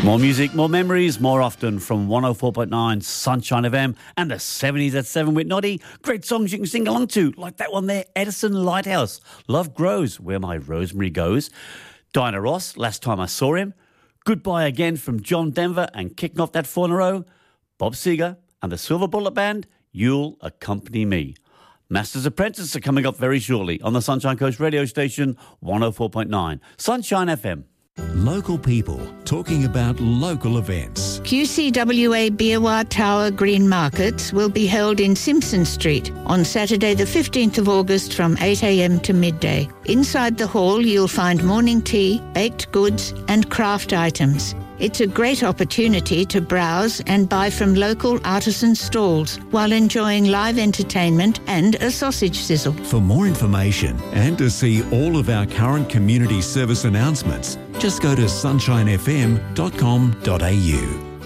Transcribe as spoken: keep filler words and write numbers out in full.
More music, more memories, more often from one oh four point nine Sunshine F M and the seventies at seven with Noddy. Great songs you can sing along to, like that one there, Edison Lighthouse. Love Grows, Where My Rosemary Goes. Diana Ross, Last Time I Saw Him. Goodbye Again from John Denver, and kicking off that four in a row, Bob Seger and the Silver Bullet Band, You'll Accompany Me. Master's Apprentice are coming up very shortly on the Sunshine Coast radio station, one oh four point nine Sunshine F M. Local people talking about local events. Q C W A Biawar Tower Green Markets will be held in Simpson Street on Saturday the fifteenth of August from eight a m to midday. Inside the hall you'll find morning tea, baked goods and craft items. It's a great opportunity to browse and buy from local artisan stalls while enjoying live entertainment and a sausage sizzle. For more information and to see all of our current community service announcements, just go to sunshine f m dot com dot a u.